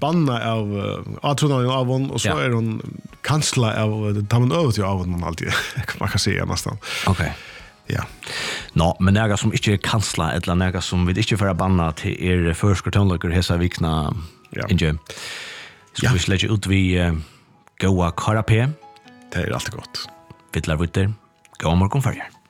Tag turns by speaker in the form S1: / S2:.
S1: banna av atronen av hon och så är hon kansla av tammen över till av hon alltid man kan säga nästan.
S2: Okej.
S1: Ja.
S2: Nå, men några som inte är kansla eller några som vi inte för banna till förskottonlager hesa vikna inge. Så vi släcker ut vi goa karapé.
S1: Det är alltid gott.
S2: Vittlar vitter. God morgon för er.